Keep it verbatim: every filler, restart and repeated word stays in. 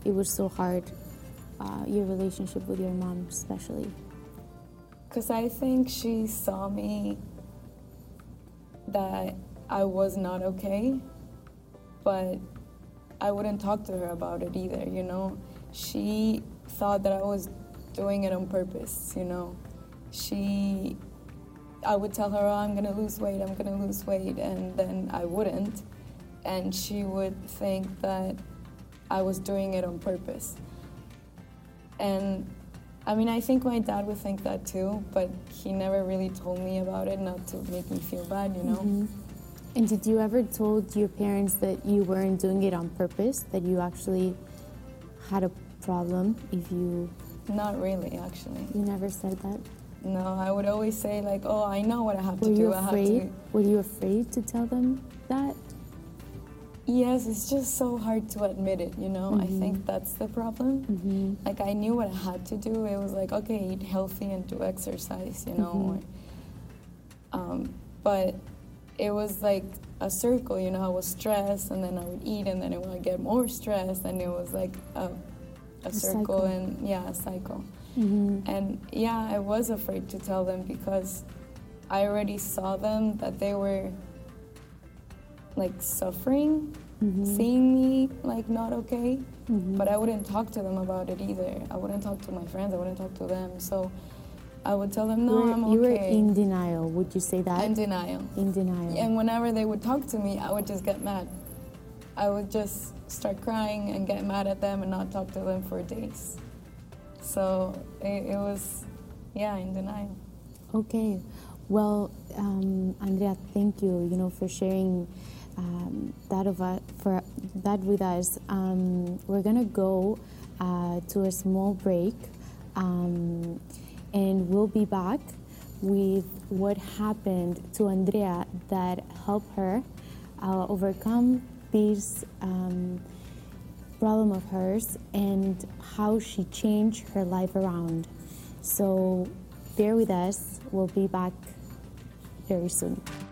it was so hard, uh, your relationship with your mom especially? Because I think she saw me that I was not okay, but I wouldn't talk to her about it either, you know? She thought that I was doing it on purpose, you know? She, I would tell her, oh, I'm gonna lose weight, I'm gonna lose weight, and then I wouldn't. And she would think that I was doing it on purpose. And I mean, I think my dad would think that too, but he never really told me about it, not to make me feel bad, you know? Mm-hmm. And did you ever told your parents that you weren't doing it on purpose, that you actually had a problem if you... Not really, actually. You never said that? No, I would always say like, oh, I know what I have Were to you do. afraid? I have to... Were you afraid to tell them that? Yes, it's just so hard to admit it, you know? Mm-hmm. I think that's the problem. Mm-hmm. Like, I knew what I had to do. It was like, okay, eat healthy and do exercise, you know? Mm-hmm. um, but it was like a circle, you know? I was stressed, and then I would eat, and then it would get more stressed, and it was like a, a, a circle, cycle. and yeah, a cycle. Mm-hmm. And yeah, I was afraid to tell them because I already saw them that they were like suffering, mm-hmm. seeing me like not okay, mm-hmm. but I wouldn't talk to them about it either. I wouldn't talk to my friends, I wouldn't talk to them. So I would tell them, no, you were, I'm okay. You were in denial, would you say that? In denial. In denial. And whenever they would talk to me, I would just get mad. I would just start crying and get mad at them and not talk to them for days. So it, it was, yeah, in denial. Okay. Well, um, Andrea, thank you, you know, for sharing um, that of us, for that with us. Um, we're gonna go uh, to a small break, um, and we'll be back with what happened to Andrea that helped her uh, overcome this um, problem of hers and how she changed her life around. So bear with us. We'll be back very soon.